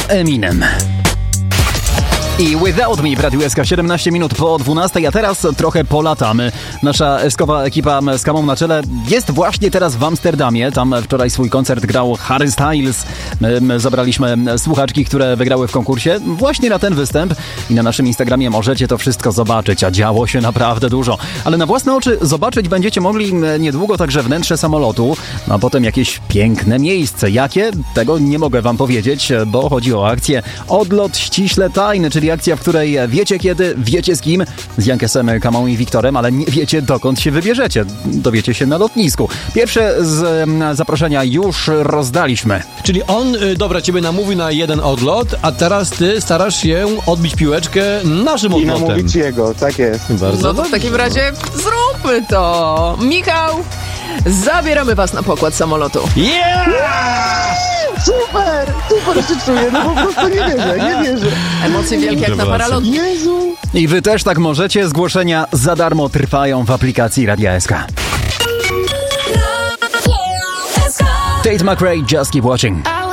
Eminem. I Without Me w Radiu SK 17 minut po 12, a teraz trochę polatamy. Nasza eskowa ekipa z Kamą na czele jest właśnie teraz w Amsterdamie. Tam wczoraj swój koncert grał Harry Styles. My zabraliśmy słuchaczki, które wygrały w konkursie właśnie na ten występ i na naszym Instagramie możecie to wszystko zobaczyć, a działo się naprawdę dużo. Ale na własne oczy zobaczyć będziecie mogli niedługo także wnętrze samolotu, a potem jakieś piękne miejsce. Jakie? Tego nie mogę wam powiedzieć, bo chodzi o akcję Odlot ściśle tajny, czyli akcja, w której wiecie kiedy, wiecie z kim, z Jankesem, Kamą i Wiktorem, ale nie wiecie dokąd się wybierzecie. Dowiecie się na lotnisku. Pierwsze z zaproszenia już rozdaliśmy. Czyli on, ciebie namówił na jeden odlot, a teraz ty starasz się odbić piłeczkę naszym odlotem. I namówić jego, tak jest. Bardzo No to w takim razie zróbmy to. Michał, zabieramy was na pokład samolotu. Super się czuję, no po prostu nie wierzę. Emocje wielkie jak na paralotni. Jezu! I wy też tak możecie. Zgłoszenia za darmo trwają w aplikacji Radia SK. Tate McRae, Just Keep Watching.